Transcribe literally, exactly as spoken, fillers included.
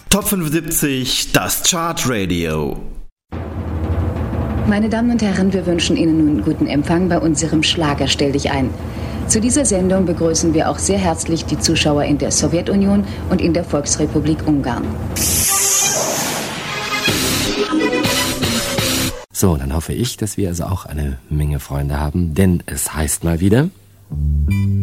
Top fünfundsiebzig, das Chartradio. Meine Damen und Herren, wir wünschen Ihnen nun guten Empfang bei unserem Schlager Stell dich ein. Zu dieser Sendung begrüßen wir auch sehr herzlich die Zuschauer in der Sowjetunion und in der Volksrepublik Ungarn. So, dann hoffe ich, dass wir also auch eine Menge Freunde haben, denn es heißt mal wieder...